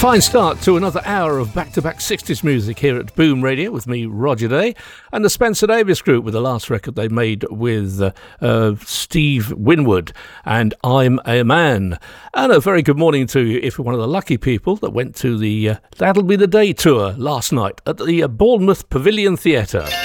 Fine start to another hour of back-to-back 60s music here at Boom Radio with me, Roger Day, and the Spencer Davis Group with the last record they made with Steve Winwood and I'm a Man. And a very good morning to you if you're one of the lucky people that went to the That'll Be the Day tour last night at the Bournemouth Pavilion Theatre.